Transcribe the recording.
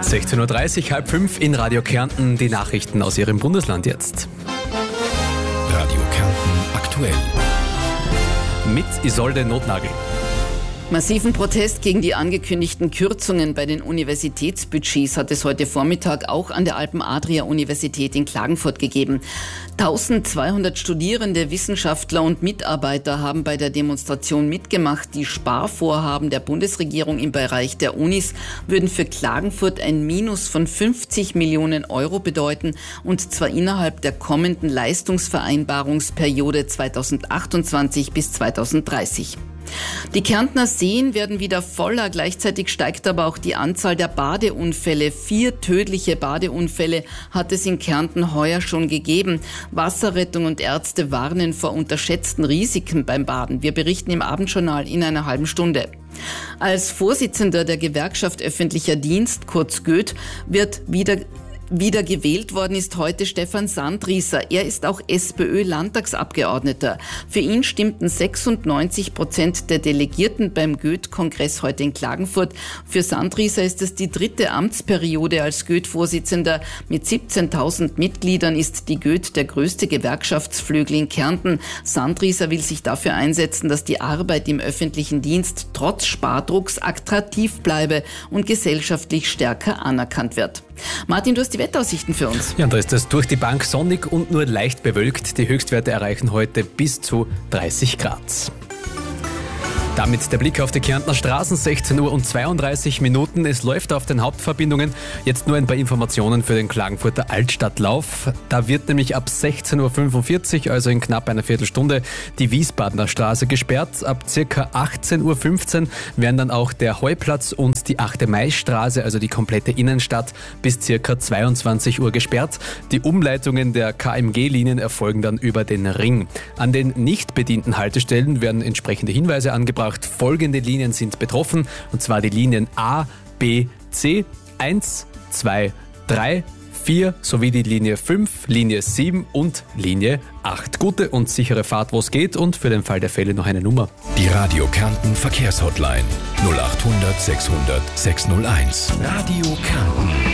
16.30 Uhr, halb 5 in Radio Kärnten, die Nachrichten aus Ihrem Bundesland jetzt. Radio Kärnten aktuell. Mit Isolde Notnagel. Massiven Protest gegen die angekündigten Kürzungen bei den Universitätsbudgets hat es heute Vormittag auch an der Alpen-Adria-Universität in Klagenfurt gegeben. 1200 Studierende, Wissenschaftler und Mitarbeiter haben bei der Demonstration mitgemacht. Die Sparvorhaben der Bundesregierung im Bereich der Unis würden für Klagenfurt ein Minus von 50 Millionen Euro bedeuten, und zwar innerhalb der kommenden Leistungsvereinbarungsperiode 2028 bis 2030. Die Kärntner Seen werden wieder voller. Gleichzeitig steigt aber auch die Anzahl der Badeunfälle. 4 tödliche Badeunfälle hat es in Kärnten heuer schon gegeben. Wasserrettung und Ärzte warnen vor unterschätzten Risiken beim Baden. Wir berichten im Abendjournal in einer halben Stunde. Als Vorsitzender der Gewerkschaft Öffentlicher Dienst, kurz GÖD, wird wieder gewählt worden ist heute Stefan Sandrieser. Er ist auch SPÖ-Landtagsabgeordneter. Für ihn stimmten 96% der Delegierten beim GÖD-Kongress heute in Klagenfurt. Für Sandrieser ist es die 3. Amtsperiode als GÖD-Vorsitzender. Mit 17.000 Mitgliedern ist die GÖD der größte Gewerkschaftsflügel in Kärnten. Sandrieser will sich dafür einsetzen, dass die Arbeit im öffentlichen Dienst trotz Spardrucks attraktiv bleibe und gesellschaftlich stärker anerkannt wird. Martin, du hast die Wetteraussichten für uns. Ja, und da ist es durch die Bank sonnig und nur leicht bewölkt. Die Höchstwerte erreichen heute bis zu 30 Grad. Damit der Blick auf die Kärntner Straßen, 16 Uhr und 32 Minuten. Es läuft auf den Hauptverbindungen. Jetzt nur ein paar Informationen für den Klagenfurter Altstadtlauf. Da wird nämlich ab 16.45 Uhr, also in knapp einer Viertelstunde, die Wiesbadener Straße gesperrt. Ab ca. 18.15 Uhr werden dann auch der Heuplatz und die 8. Mai-Straße, also die komplette Innenstadt, bis ca. 22 Uhr gesperrt. Die Umleitungen der KMG-Linien erfolgen dann über den Ring. An den nicht bedienten Haltestellen werden entsprechende Hinweise angebracht. Folgende Linien sind betroffen, und zwar die Linien A, B, C, 1, 2, 3, 4 sowie die Linie 5, Linie 7 und Linie 8. Gute und sichere Fahrt, wo es geht, und für den Fall der Fälle noch eine Nummer. Die Radio Kärnten Verkehrshotline 0800 600 601. Radio Kärnten.